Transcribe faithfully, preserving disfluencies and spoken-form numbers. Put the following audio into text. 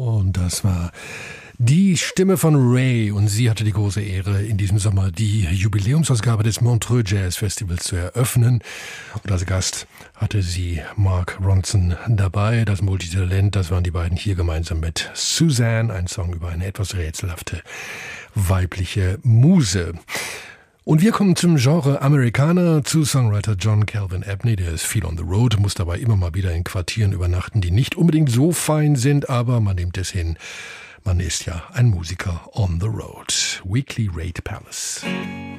Und das war die Stimme von Ray, und sie hatte die große Ehre, in diesem Sommer die Jubiläumsausgabe des Montreux Jazz Festivals zu eröffnen. Und als Gast hatte sie Mark Ronson dabei, das Multitalent. Das waren die beiden hier gemeinsam mit Suzanne, ein Song über eine etwas rätselhafte weibliche Muse. Und wir kommen zum Genre Amerikaner, zu Songwriter John Calvin Abney. Der ist viel on the road, muss dabei immer mal wieder in Quartieren übernachten, die nicht unbedingt so fein sind, aber man nimmt es hin. Man ist ja ein Musiker on the road. Weekly Rate Palace.